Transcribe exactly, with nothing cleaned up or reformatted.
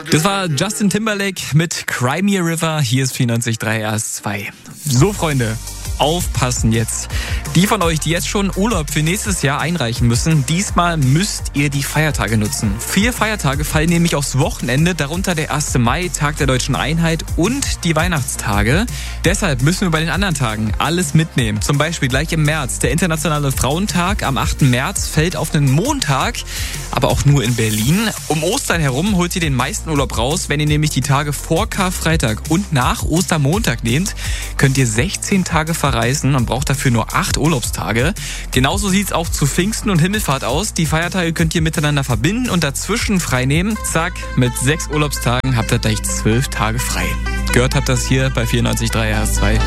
Das war Justin Timberlake mit Cry Me a River. Hier ist vierundneunzig Komma drei R S zwei. So, Freunde, aufpassen jetzt. Die von euch, die jetzt schon Urlaub für nächstes Jahr einreichen müssen, diesmal müsst ihr die Feiertage nutzen. Vier Feiertage fallen nämlich aufs Wochenende, darunter der erste Mai, Tag der Deutschen Einheit und die Weihnachtstage. Deshalb müssen wir bei den anderen Tagen alles mitnehmen. Zum Beispiel gleich im März. Der Internationale Frauentag am achten März fällt auf einen Montag, aber auch nur in Berlin. Um Ostern herum holt ihr den meisten Urlaub raus. Wenn ihr nämlich die Tage vor Karfreitag und nach Ostermontag nehmt, könnt ihr sechzehn Tage verreisen und braucht dafür nur acht Urlaubstage. Genauso sieht's auch zu Pfingsten und Himmelfahrt aus. Die Feiertage könnt ihr miteinander verbinden und dazwischen frei nehmen. Zack, mit sechs Urlaubstagen habt ihr gleich zwölf Tage frei. Gehört habt das hier bei vierundneunzig Komma drei R S zwei.